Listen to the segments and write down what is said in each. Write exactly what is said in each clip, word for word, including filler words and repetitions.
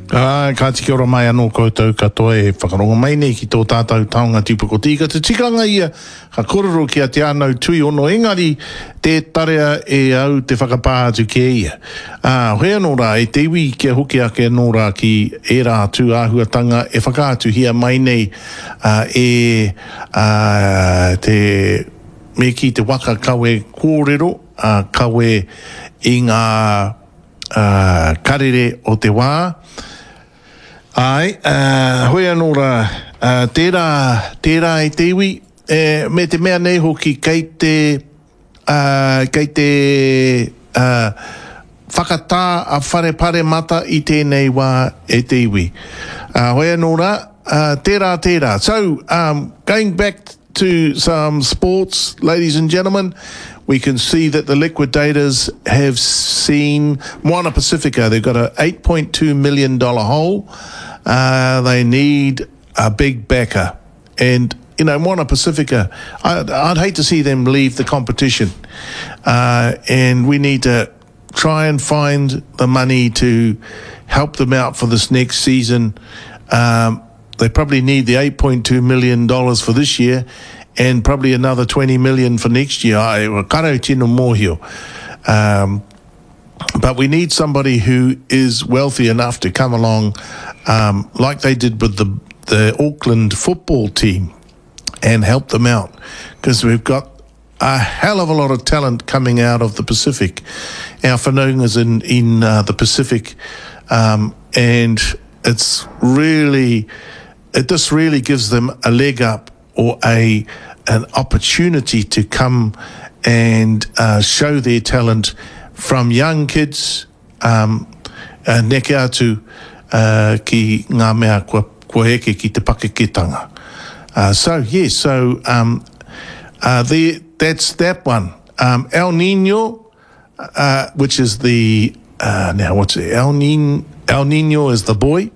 Ah, ka tiki ora mai anō koutou katoa e whakarongo mai nei ki tō tātou taonga tupako tika te tikanga ia ka kororo ki a te anau tui ono engari te tarea e au te whakapātu ke ia. Ah, hoi anō rā e te iwi kia hoki ake anō rā ki e rā tū āhuatanga e whakātu hia mai nei uh, e uh, te me ki te waka kawe kōrero uh, kawe i ngā uh, karere o te wā. Ai, uh, hoi anō rā, uh, tērā, tērā e te iwi, e, me te mea nei hoki kei te, uh, kei te uh, whakatā a whare pare mata i tēnei wā e te iwi. Uh, hoi anō rā, uh, tērā, tērā. So, um, going back to some sports, ladies and gentlemen, we can see that the liquidators have seen Moana Pacifica. They've got an eight point two million dollars hole. Uh, they need a big backer. And, you know, Moana Pacifica, I, I'd hate to see them leave the competition. Uh, and we need to try and find the money to help them out for this next season. Um, they probably need the eight point two million dollars for this year and probably another twenty million dollars for next year. Karo tino mōhio. Um, but we need somebody who is wealthy enough to come along um, like they did with the, the Auckland football team and help them out, because we've got a hell of a lot of talent coming out of the Pacific. Our whanaungas in, in uh, the Pacific, um, and it's really, it just really gives them a leg up or a an opportunity to come and uh, show their talent from young kids, um, uh, neke atu uh, ki ngā mea kua, kua heke ki te pakeketanga. Uh, so, yes, so um, uh, the, that's that one. Um, El Nino, uh, which is the, uh, now what's it, El Nino, El Nino is the boy,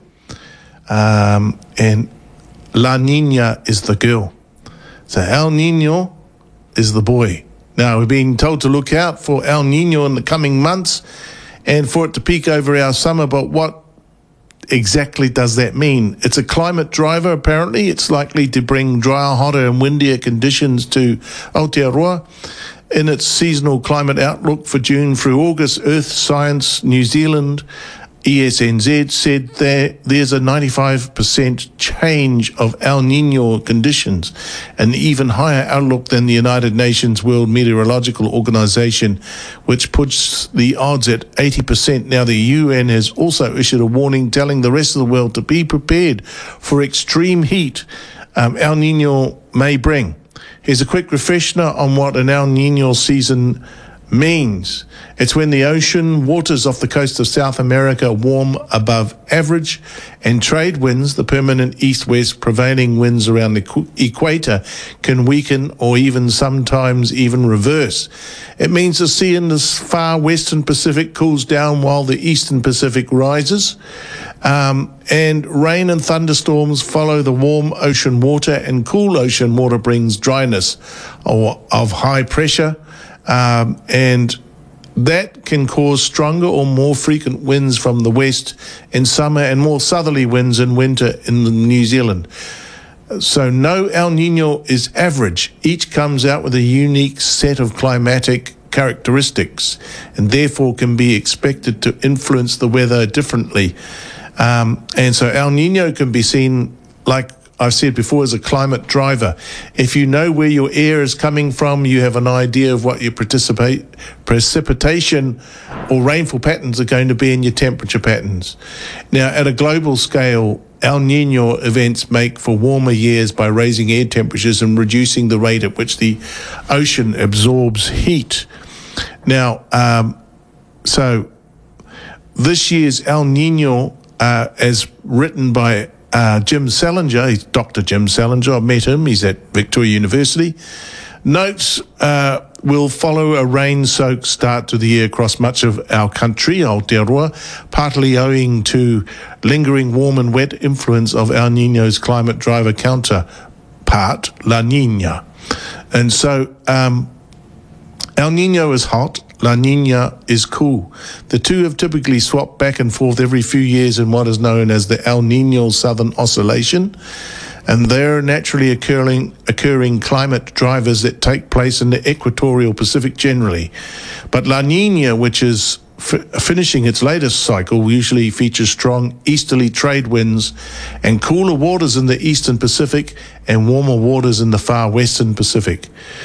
um, and La Nina is the girl. So El Nino is the boy. Now, we're being told to look out for El Nino in the coming months and for it to peak over our summer, but what exactly does that mean? It's a climate driver, apparently. It's likely to bring drier, hotter and windier conditions to Aotearoa. In its seasonal climate outlook for June through August, Earth Science New Zealand E S N Z said that there's a ninety-five percent change of El Nino conditions, an even higher outlook than the United Nations World Meteorological Organization, which puts the odds at eighty percent. Now, the U N has also issued a warning telling the rest of the world to be prepared for extreme heat um, El Nino may bring. Here's a quick refresher on what an El Nino season means. It's when the ocean waters off the coast of South America warm above average, and trade winds, the permanent east-west prevailing winds around the equator, can weaken or even sometimes even reverse. It means the sea in the far western Pacific cools down while the eastern Pacific rises, um, and rain and thunderstorms follow the warm ocean water, and cool ocean water brings dryness or of high pressure, um, and that can cause stronger or more frequent winds from the west in summer and more southerly winds in winter in New Zealand. So no El Nino is average. Each comes out with a unique set of climatic characteristics and therefore can be expected to influence the weather differently. Um, and so El Nino can be seen, like I've said before, as a climate driver. If you know where your air is coming from, you have an idea of what your participate, precipitation or rainfall patterns are going to be in your temperature patterns. Now, at a global scale, El Nino events make for warmer years by raising air temperatures and reducing the rate at which the ocean absorbs heat. Now, um, so this year's El Nino, uh, as written by Uh, Jim Salinger, he's Doctor Jim Salinger, I've met him, he's at Victoria University, notes uh, will follow a rain-soaked start to the year across much of our country, Aotearoa, partly owing to lingering warm and wet influence of El Nino's climate driver counterpart, La Nina. And so um, El Nino is hot, La Nina is cool. The two have typically swapped back and forth every few years in what is known as the El Nino Southern Oscillation, and they're naturally occurring, occurring climate drivers that take place in the equatorial Pacific generally. But La Nina, which is f- finishing its latest cycle, usually features strong easterly trade winds and cooler waters in the eastern Pacific and warmer waters in the far western Pacific.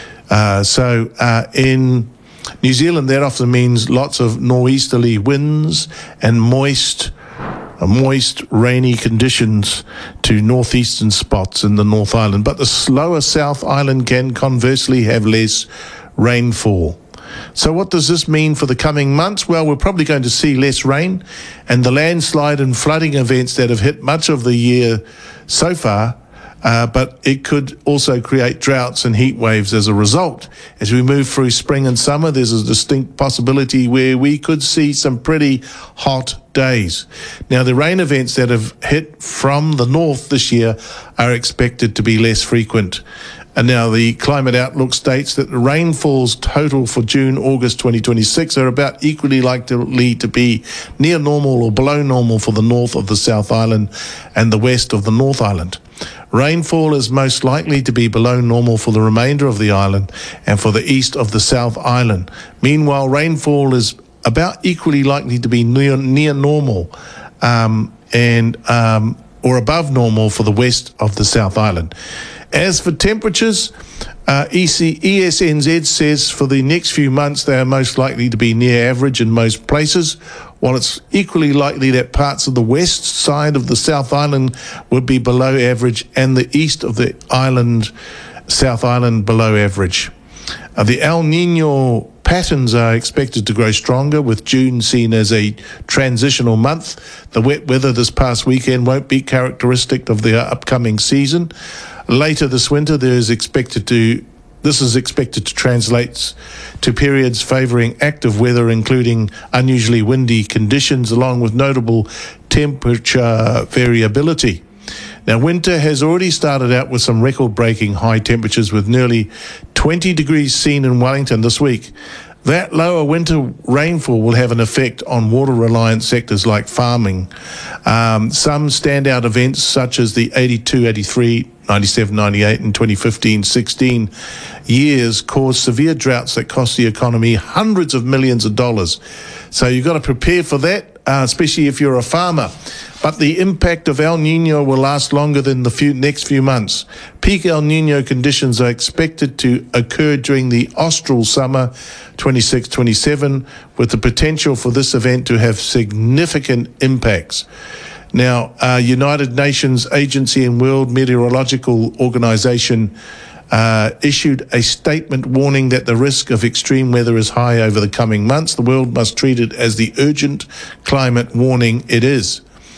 Uh, so uh, in New Zealand, that often means lots of northeasterly winds and moist, uh, moist, rainy conditions to northeastern spots in the North Island. But the slower South Island can conversely have less rainfall. So what does this mean for the coming months? Well, we're probably going to see less rain, and the landslide and flooding events that have hit much of the year so far, Uh, but it could also create droughts and heat waves as a result. As we move through spring and summer, there's a distinct possibility where we could see some pretty hot days. Now, the rain events that have hit from the north this year are expected to be less frequent. And now the climate outlook states that the rainfalls total for June, August twenty twenty-six are about equally likely to be near normal or below normal for the north of the South Island and the west of the North Island. Rainfall is most likely to be below normal for the remainder of the island and for the east of the South Island. Meanwhile, rainfall is about equally likely to be near, near normal um, and um, or above normal for the west of the South Island. As for temperatures, uh, E C, E S N Z says for the next few months they are most likely to be near average in most places, while it's equally likely that parts of the west side of the South Island would be below average and the east of the island, South Island, below average. Uh, the El Nino patterns are expected to grow stronger, with June seen as a transitional month. The wet weather this past weekend won't be characteristic of the upcoming season. Later this winter, there is expected to This is expected to translate to periods favouring active weather, including unusually windy conditions, along with notable temperature variability. Now, winter has already started out with some record-breaking high temperatures, with nearly twenty degrees seen in Wellington this week. That lower winter rainfall will have an effect on water-reliant sectors like farming. Um, some standout events, such as the eighty-two eighty-three, ninety-seven ninety-eight and twenty fifteen sixteen years, caused severe droughts that cost the economy hundreds of millions of dollars. So you've got to prepare for that, uh, especially if you're a farmer. But the impact of El Nino will last longer than the few, next few months. Peak El Nino conditions are expected to occur during the austral summer twenty-six twenty-seven, with the potential for this event to have significant impacts. Now, uh, United Nations Agency and World Meteorological Organization uh, issued a statement warning that the risk of extreme weather is high over the coming months. The world must treat it as the urgent climate warning it is.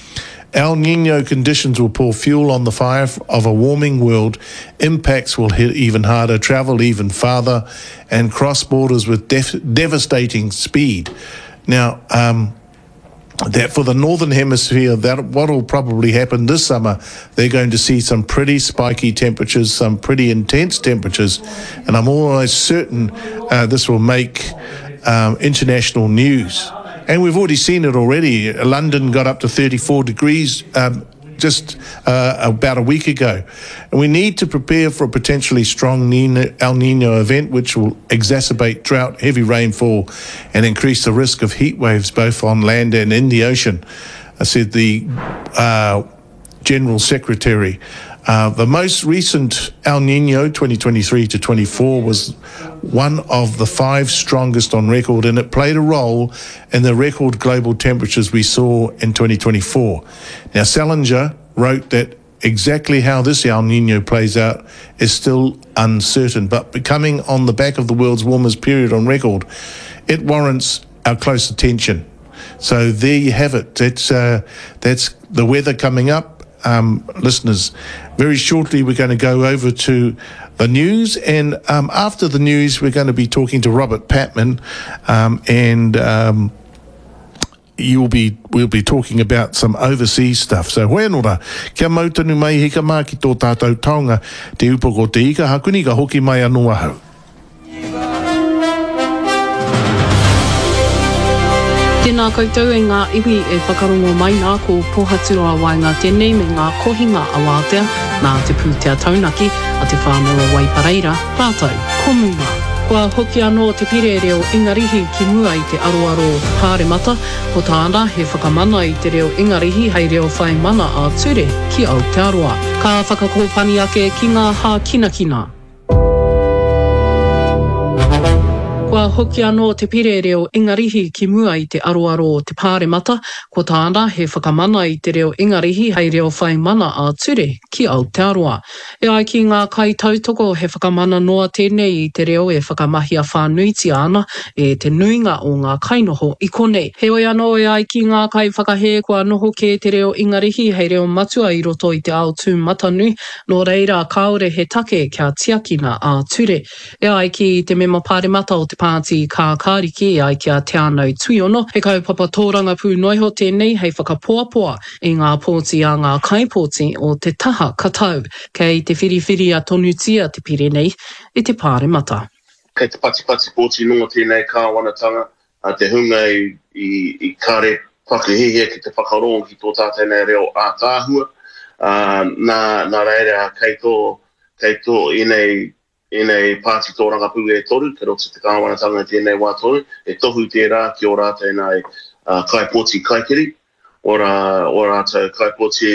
El Nino conditions will pour fuel on the fire of a warming world. Impacts will hit even harder, travel even farther, and cross borders with def- devastating speed. Now, um, that for the Northern Hemisphere, that what will probably happen this summer, they're going to see some pretty spiky temperatures, some pretty intense temperatures, and I'm almost certain uh, this will make um, international news. And we've already seen it already. London got up to thirty-four degrees um, just uh, about a week ago. And we need to prepare for a potentially strong Nino, El Nino event, which will exacerbate drought, heavy rainfall, and increase the risk of heat waves both on land and in the ocean, I said the uh, General Secretary. Uh, the most recent El Nino, twenty twenty-three to twenty-four, was one of the five strongest on record, and it played a role in the record global temperatures we saw in twenty twenty-four. Now, Salinger wrote that exactly how this El Nino plays out is still uncertain, but becoming on the back of the world's warmest period on record, it warrants our close attention. So there you have it. That's, uh, that's the weather coming up. Um, listeners, very shortly we're going to go over to the news, and um, after the news we're going to be talking to Robert Patman, um, and um, you'll be we'll be talking about some overseas stuff. So hoi anō, kia mautanu mai hika mā ki tō tātou taonga te upoko te ika hakuni ka hoki mai anō ahau. Tēnā koutou e ngā iwi e whakarongo mai nā ko Pohaturoa Wainga tēnei me ngā kohinga a Wātea nā te pūtea taunaki a te whānau Waipareira, rātou, ko munga. Kua hoki anō te pire reo Ingarihi ki mua i te aroaro Pāremata, ko tāna he whakamana i te reo Ingarihi hei reo whai mana a ture ki Aotearoa. Ka whakakōpani ake ki ngā hā kina kina. Kua hoki anō te pire reo Ingarihi ki mua i te aroaro te Pāremata, ko tāna he whakamana i te reo Ingarihi hei reo whai mana a ture ki Aotearoa. E ai ki ngā kai tautoko he whakamana noa tēnei i te reo e whakamahia whānuiti ana e te nuinga o ngā kainoho i konei. He oi anō e ai ki ngā kai whakahe kua noho ke te reo Ingarihi hei reo matua i roto i te ao tū matanui, no reira kaore he take kia tiakina a ture. E ai ki te mema Pāremata o te pāti kā kāriki e ai kia te anau tuiono, he kaupapa tōranga pū noiho tēnei hei whakapoapoa i ngā pōti a ngā kaipōti o te taha katau, kei te whiriwhiri a tonutia te pire nei i te Pāremata. Kei te patipati pōti nunga tēnei kāwanatanga, a te hunga i, i, i kare whakahihia ki te whakarongo ki tō tātēnei reo a tāhua, uh, nā, nā reira kei tō, kei tō i nei i nei pāti tōranga pū e toru, ke roto te kāwanatanga tēnei wā toru, e tohu tērā ki o rā tēnei uh, kaipōti kaikiri, o rā, o rā tau kaipōti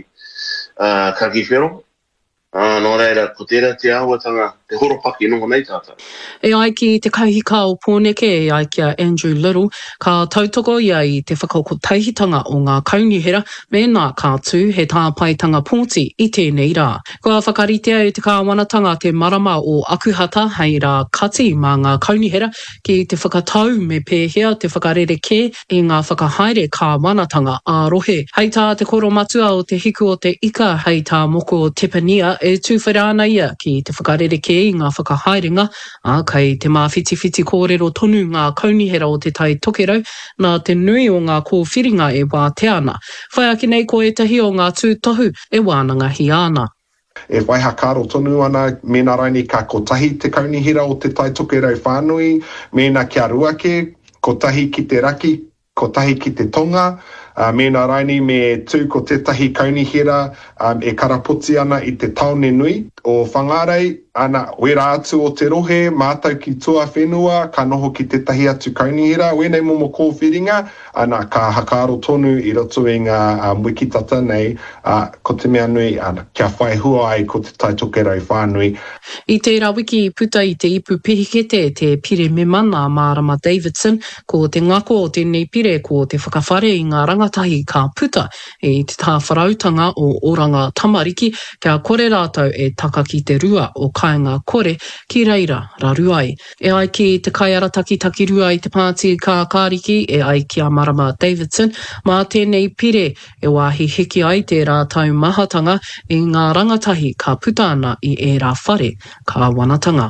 uh, kakiwhero. Uh, no reira, ko tērā te āhuatanga, te horopaki nunga nei tātou. E ai ki te kaihika o Pōneke e ai ki a Andrew Little, ka tautoko ia i te whakakotaihitanga o ngā kaunihera me nā kātū he tāpaitanga pōti i tēnei rā. Kua whakaritea i te kāwanatanga te marama o Akuhata hei rā kati mā ngā kaunihera ki te whakatau me pēhea te whakarereke i ngā whakahaere kāwanatanga ārohe. Hei tā te koro matua o te hiku o te ika hei tā moko o Tepania e tūwhirana ia ki te whakarereke i ngā whakahaerenga, a kai te mawhiti-whiti kōrero tonu ngā kaunihera o te tai tokerau, nā te nui o ngā kōwhiringa e Wāteana. Whai aki nei ko etahi o ngā tūtohu e wānangahi ana. E waiha kāro tonu ana, mēnā raini ka kotahi te kaunihera o te tai tokerau whānui, mēnā kia ruake, kotahi ki te raki, kotahi ki te tonga, Uh, mēnā raini me tū ko tētahi kaunihera um, e karapoti ana i te taone nui. O whangarei, ana wera atu o te rohe, mātau ki tua whenua, ka noho ki tētahi atu kaunihera, wenei momo kōwhiringa, ana ka hakaro tonu i roto i ngā um, wikitata nei, uh, ko te mea nui, ana kia whai hua ai ko te taitokerau whānui. I tērā wiki puta i te ipu pihikete te pire me mana Marama Davidson, ko te ngako o tēnei pire ko te whakawhare i ngā rangatahi ka puta e te tāwharautanga o oranga tamariki, kia kore rātou e taka ki te rua o kāinga kore ki reira raruai. E ai ki te kaiarataki taki rua i te pāti kā kāriki e ai ki a Marama Davidson, mā tēnei pire e wāhi hiki ai te rātau mahatanga i ngā rangatahi ka puta ana i e rā whare ka wanatanga.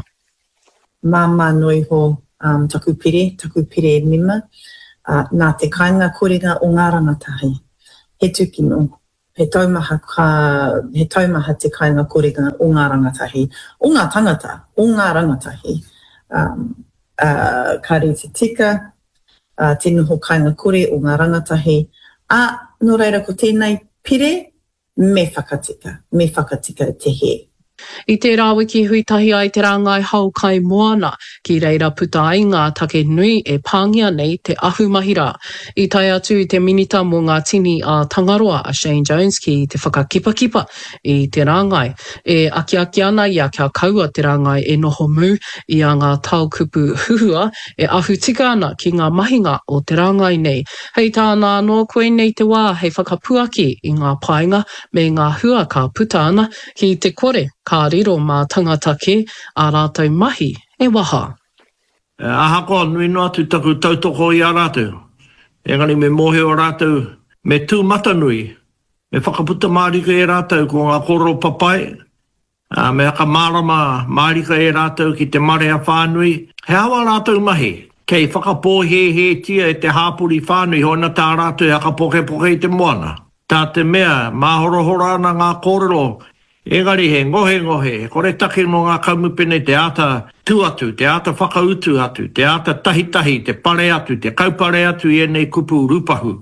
Māma noi ho um, taku pire, taku pire mima, uh, nā te kāinga korega o ngā rangatahi. He tukino. He taumaha, ka, he taumaha te kāinga korega o ngā rangatahi, o ngā tangata, o ngā rangatahi. Um, uh, ka re te tika, uh, te noho kāinga kore o ngā rangatahi. A, no reira ko tēnei pire, me whakatika, me whakatika te he. I tērā wiki huitahi ai te rangai hau kai moana, ki reira puta ai ngā take nui e pāngia nei te ahu mahira. I tai atu te minita mō ngā tini a Tangaroa a Shane Jones ki te whakakipakipa i te rangai. E aki aki ana ia kia kaua te rangai e noho mū i a ngā taukupu huhua e ahu tika ana ki ngā mahinga o te rangai nei. Hei tāna anō koe nei te wā hei whakapuaki i ngā painga me ngā hua ka puta ana ki te kore. Ka riro mā tangata ke a rātou mahi e waha. E aha koa nui noa tu taku tautoko i a rātou. Engari me mohe o rātou me tū matanui. Me whakaputa mārika e rātou ko ngā koro papai. Uh, me haka marama mārika e rātou ki te mare a whānui. He awa rātou mahi. Kei whakapō he he tia e te hāpuri whānui hona tā rātou e haka poke poke i te moana. Tā te mea, māhoro hora ana ngā kōrero Engari he ngohe ngohe, kore take no ngā kaumupene te ata tu atu, te ata whakautu atu, te ata tahi tahi, te pare atu, te kaupare atu i enei kupu rupahu.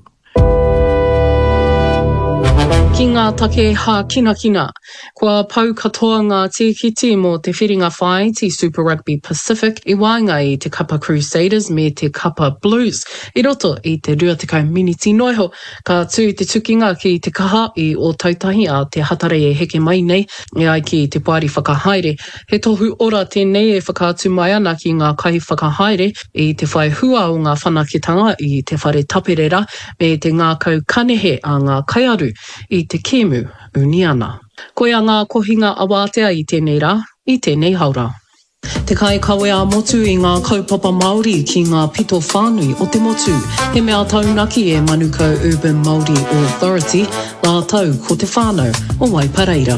Ki ngā take hā kina kina, kua pau katoa ngā tīkiti mō te whiringa whai ti Super Rugby Pacific i wāinga i te Kapa Crusaders me te Kapa Blues. I roto i te rua te kai miniti noiho, ka tū te tukinga ki te kaha i o tautahi a te hatare e heke mai nei, e ai ki te pāri whakahaere. He tohu ora tēnei e whakātu mai ana ki ngā kai whakahaere i te whai hua o ngā whanakitanga i te whare taperera me te ngā kau kanehe a ngā kaiaru i te kēmu uniana. Koia ngā kohinga awātea i tēnei rā, i tēnei haura. Te kai kawe a motu i ngā kaupapa Māori ki ngā pito whānui o te motu. He mea taunaki e Manukau Urban Māori Authority, lā tau ko te whānau o Waipareira.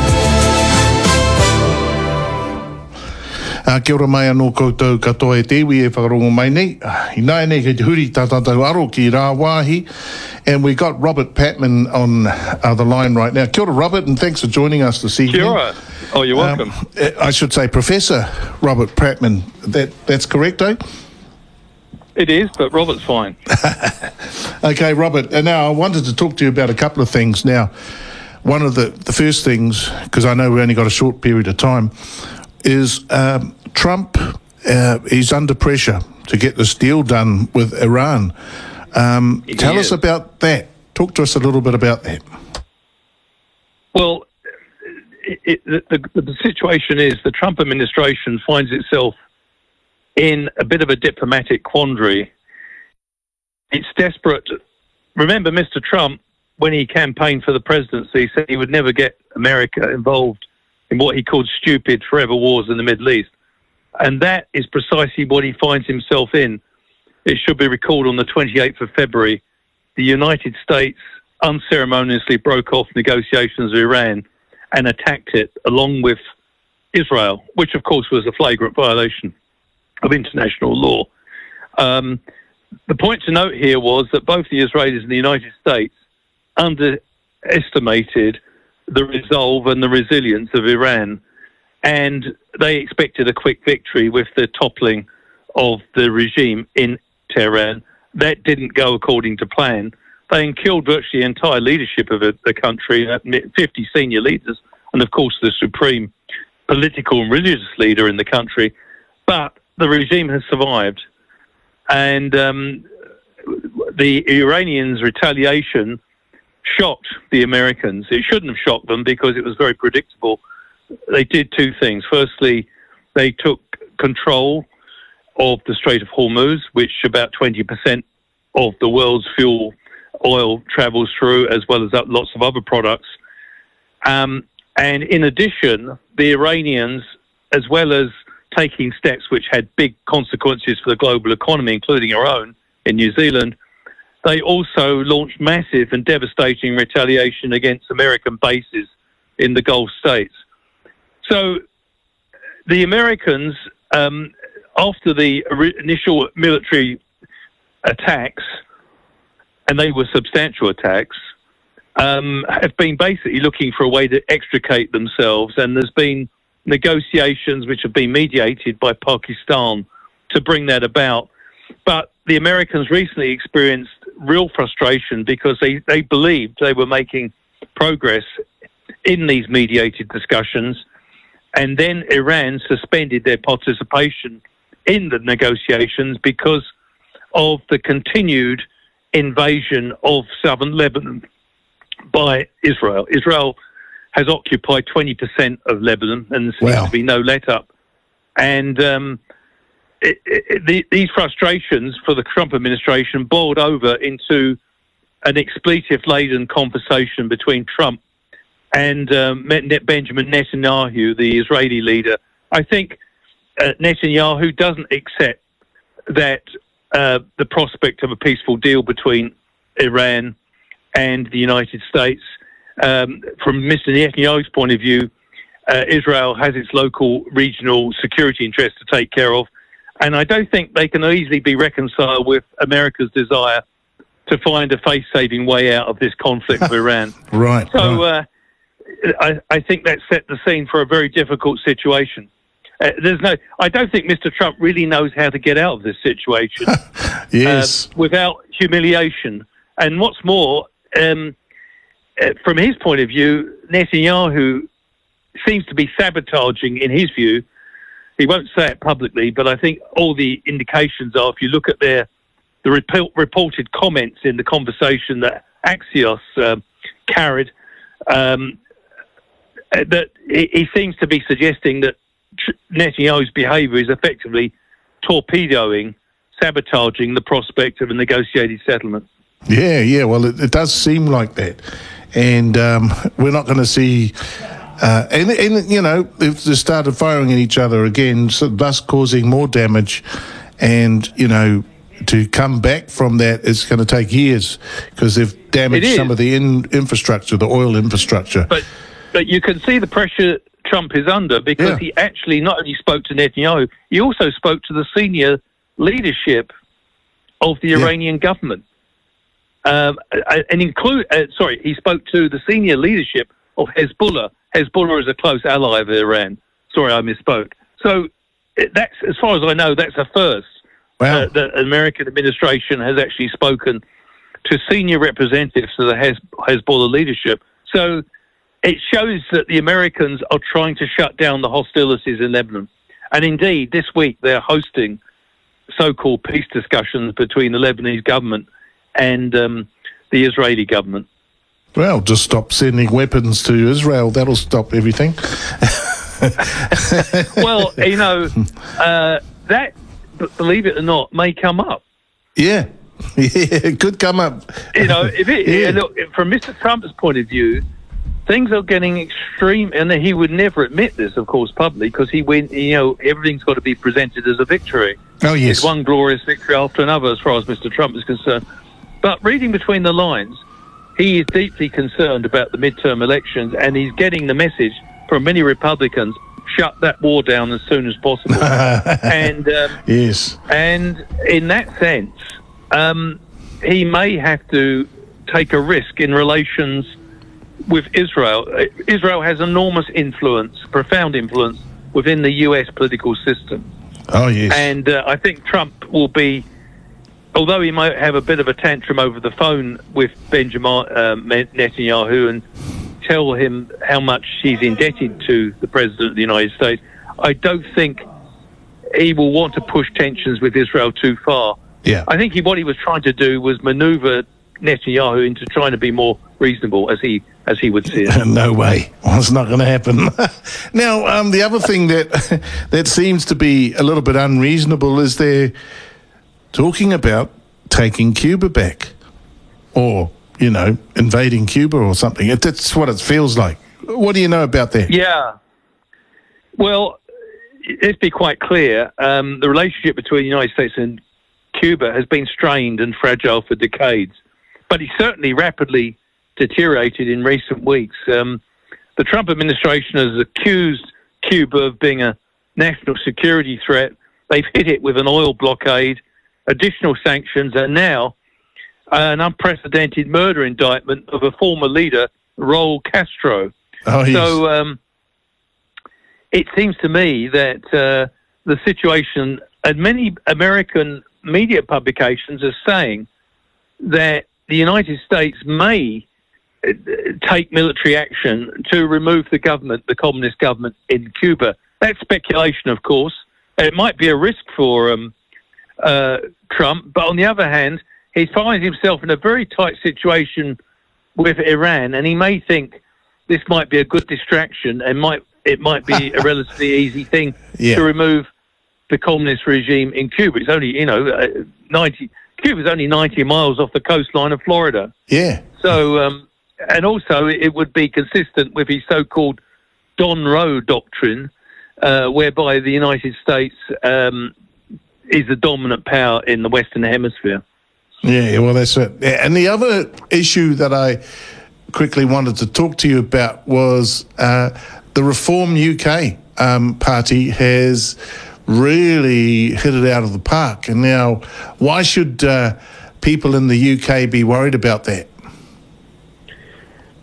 Uh, kia ora mai anō koutou katoa e te iwi e whakarongo mai nei. Uh, I nai nei kei te huri tātātou aro ki rā wāhi. And we got Robert Patman on uh, the line right now. Kia ora, Robert, and thanks for joining us this evening. Kia ora. Oh, you're welcome. Um, I should say Professor Robert Patman. That, that's correct, eh? It is, but Robert's fine. Okay, Robert. And now I wanted to talk to you about a couple of things. Now, one of the, the first things, because I know we only got a short period of time, is um, Trump, uh, he's under pressure to get this deal done with Iran. Um, tell is. us about that. Talk to us a little bit about that. Well, it, it, the, the, the situation is the Trump administration finds itself in a bit of a diplomatic quandary. It's desperate. Remember, Mister Trump, when he campaigned for the presidency, said he would never get America involved in what he called stupid forever wars in the Middle East. And that is precisely what he finds himself in. It should be recalled on the twenty-eighth of February, the United States unceremoniously broke off negotiations with Iran and attacked it along with Israel, which of course was a flagrant violation of international law. Um, the point to note here was that both the Israelis and the United States underestimated the resolve and the resilience of Iran, and they expected a quick victory with the toppling of the regime in Tehran. That didn't go according to plan. They killed virtually the entire leadership of the country, fifty senior leaders, and of course the supreme political and religious leader in the country. But the regime has survived, and um, the Iranians' retaliation shocked the Americans. It shouldn't have shocked them because it was very predictable. They did two things. Firstly, they took control of the Strait of Hormuz, which about twenty percent of the world's fuel oil travels through, as well as lots of other products. Um, and in addition, the Iranians, as well as taking steps which had big consequences for the global economy, including our own in New Zealand, they also launched massive and devastating retaliation against American bases in the Gulf states. So the Americans, um, after the initial military attacks, and they were substantial attacks, um, have been basically looking for a way to extricate themselves, and there's been negotiations which have been mediated by Pakistan to bring that about. But the Americans recently experienced real frustration because they, they believed they were making progress in these mediated discussions, and then Iran suspended their participation in the negotiations because of the continued invasion of southern Lebanon by Israel. Israel has occupied twenty percent of Lebanon, and there seems wow. to be no let-up. And um, it, it, the, these frustrations for the Trump administration boiled over into an expletive-laden conversation between Trump and um, Benjamin Netanyahu, the Israeli leader. I think uh, Netanyahu doesn't accept that uh, the prospect of a peaceful deal between Iran and the United States. Um, from Mister Netanyahu's point of view, uh, Israel has its local regional security interests to take care of, and I don't think they can easily be reconciled with America's desire to find a face-saving way out of this conflict with Iran. Right. So right. Uh, I, I think that set the scene for a very difficult situation. Uh, there's no, I don't think Mister Trump really knows how to get out of this situation. Yes. uh, without humiliation. And what's more, um, uh, from his point of view, Netanyahu seems to be sabotaging, in his view. He won't say it publicly, but I think all the indications are, if you look at their the report, reported comments in the conversation that Axios uh, carried, um, that he, he seems to be suggesting that Netanyahu's behaviour is effectively torpedoing, sabotaging the prospect of a negotiated settlement. Yeah, yeah, well, it, it does seem like that. And um, we're not going to see... Uh, and, and, you know, if they started firing at each other again, so thus causing more damage, and, you know, to come back from that, it's going to take years, because they've damaged some of the in, infrastructure, the oil infrastructure. But, but you can see the pressure Trump is under, because Yeah. he actually not only spoke to Netanyahu, he also spoke to the senior leadership of the Yeah. Iranian government. Um, and include, uh, sorry, he spoke to the senior leadership of Hezbollah. Hezbollah is a close ally of Iran. Sorry, I misspoke. So that's, as far as I know, that's a first. Wow. Uh, the American administration has actually spoken to senior representatives of the Hez- Hezbollah leadership. So it shows that the Americans are trying to shut down the hostilities in Lebanon. And indeed, this week they're hosting so-called peace discussions between the Lebanese government and um, the Israeli government. Well, just stop sending weapons to Israel. That'll stop everything. Well, you know, uh, that, believe it or not, may come up. Yeah. Yeah, it could come up. You know, if it, Yeah. look, from Mister Trump's point of view, things are getting extreme, and he would never admit this, of course, publicly, because he went, you know, everything's got to be presented as a victory. Oh, yes. It's one glorious victory after another, as far as Mister Trump is concerned. But reading between the lines, he is deeply concerned about the midterm elections, and he's getting the message from many Republicans: shut that war down as soon as possible. and um, Yes. and in that sense, um, he may have to take a risk in relations with Israel. Israel has enormous influence, profound influence within the U S political system. Oh, yes. And uh, I think Trump will be, although he might have a bit of a tantrum over the phone with Benjamin uh, Netanyahu and tell him how much he's indebted to the President of the United States, I don't think he will want to push tensions with Israel too far. Yeah. I think he, what he was trying to do was maneuver Netanyahu into trying to be more reasonable, as he as he would see it. No way. Well, it's not going to happen. Now, um, the other thing that that seems to be a little bit unreasonable is they're talking about taking Cuba back, or, you know, invading Cuba or something. It, that's what it feels like. What do you know about that? Yeah. Well, let's be quite clear. Um, the relationship between the United States and Cuba has been strained and fragile for decades, but it's certainly rapidly deteriorated in recent weeks. Um, the Trump administration has accused Cuba of being a national security threat. They've hit it with an oil blockade, additional sanctions, and now an unprecedented murder indictment of a former leader, Raul Castro. Oh, yes. So um, it seems to me that uh, the situation, and many American media publications are saying that the United States may uh, take military action to remove the government, the communist government in Cuba. That's speculation, of course. It might be a risk for um, uh, Trump, but on the other hand, he finds himself in a very tight situation with Iran, and he may think this might be a good distraction, and might it might be a relatively easy thing Yeah. to remove the communist regime in Cuba. It's only, you know, uh, ninety. Cuba's only ninety miles off the coastline of Florida. Yeah. So, um, and also it would be consistent with his so-called Don Roe doctrine, uh, whereby the United States um, is the dominant power in the Western Hemisphere. Yeah, well, that's it. Yeah, and the other issue that I quickly wanted to talk to you about was uh, the Reform U K um, party has really hit it out of the park. And now, why should uh, people in the U K be worried about that?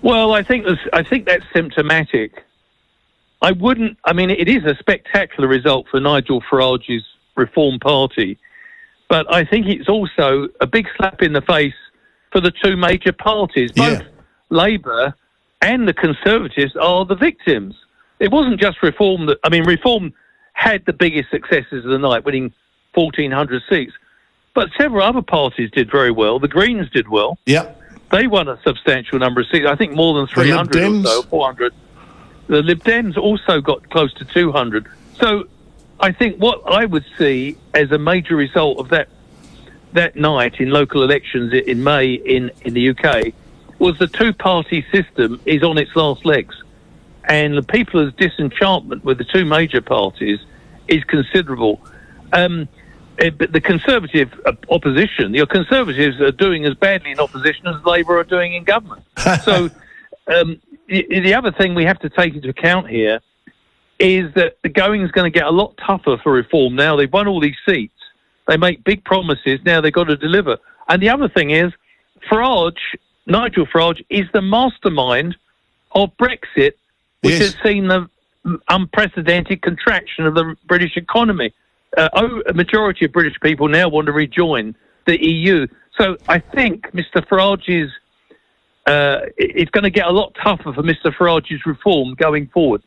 Well, I think this, I think that's symptomatic. I wouldn't. I mean, it is a spectacular result for Nigel Farage's Reform Party, but I think it's also a big slap in the face for the two major parties. Both Yeah. Labour and the Conservatives are the victims. It wasn't just Reform that. I mean, Reform had the biggest successes of the night, winning fourteen hundred seats, but several other parties did very well. The Greens did well. Yeah. They won a substantial number of seats. I think more than three hundred or so, four hundred. The Lib Dems also got close to two hundred. So I think what I would see as a major result of that that night in local elections in May in, in the U K was the two-party system is on its last legs. And the people's disenchantment with the two major parties is considerable. Um, it, but the Conservative uh, opposition, your Conservatives are doing as badly in opposition as Labour are doing in government. So um, the, the other thing we have to take into account here is that the going is going to get a lot tougher for Reform now. They've won all these seats. They make big promises. Now they've got to deliver. And the other thing is, Farage, Nigel Farage, is the mastermind of Brexit, which Yes. has seen the unprecedented contraction of the British economy. Uh, oh, a majority of British people now want to rejoin the E U. So I think Mister Farage's, uh, it's going to get a lot tougher for Mister Farage's Reform going forward.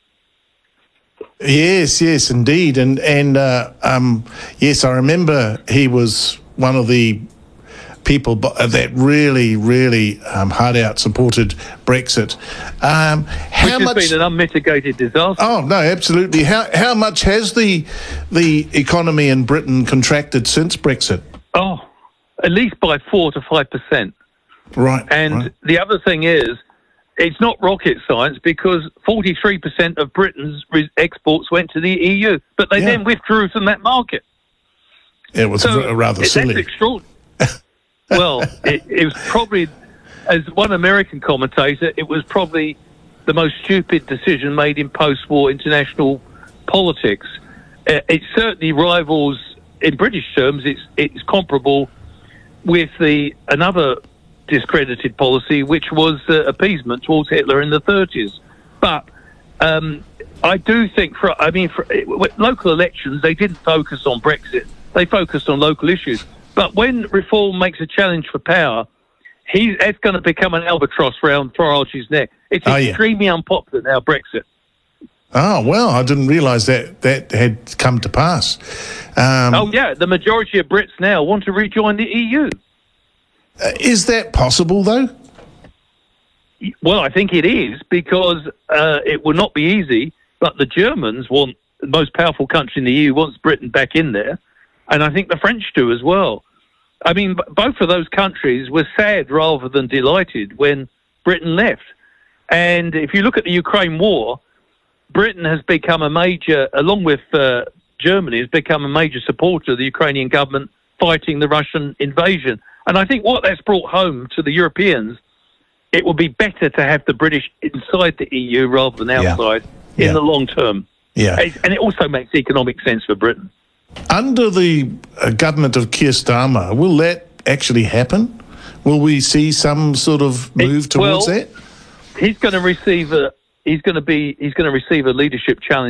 Yes, yes, indeed. And, and uh, um, yes, I remember he was one of the people that really, really um, hard out supported Brexit. Um, how Which has much? been an unmitigated disaster. Oh no, absolutely. How how much has the the economy in Britain contracted since Brexit? Oh, at least by four to five percent. Right. And right. the other thing is, it's not rocket science because forty-three percent of Britain's re- exports went to the E U, but they Yeah. then withdrew from that market. It was So r- rather it- silly. That's extraordinary. Well, it, it was probably, as one American commentator, it was probably the most stupid decision made in post-war international politics. Uh, it certainly rivals, in British terms, it's it's comparable with the another discredited policy, which was uh, appeasement towards Hitler in the thirties. But um, I do think, for I mean, for with local elections, they didn't focus on Brexit. They focused on local issues. But when Reform makes a challenge for power, he, it's going to become an albatross round Farage's neck. It's Oh, yeah. extremely unpopular now, Brexit. Oh well, I didn't realise that that had come to pass. Um, Oh, yeah, the majority of Brits now want to rejoin the E U. uh, is that possible though? Well, I think it is, because uh, it will not be easy, but the Germans want, the most powerful country in the E U wants Britain back in there, and I think the French do as well. I mean, b- both of those countries were sad rather than delighted when Britain left. And if you look at the Ukraine war, Britain has become a major, along with uh, Germany, has become a major supporter of the Ukrainian government fighting the Russian invasion. And I think what that's brought home to the Europeans, it will be better to have the British inside the E U rather than Yeah. outside in Yeah. the long term. Yeah. It's- And it also makes economic sense for Britain. Under the uh, government of Keir Starmer, will that actually happen? Will we see some sort of move It- towards well, that? He's going to receive a he's going to be he's going to receive a leadership challenge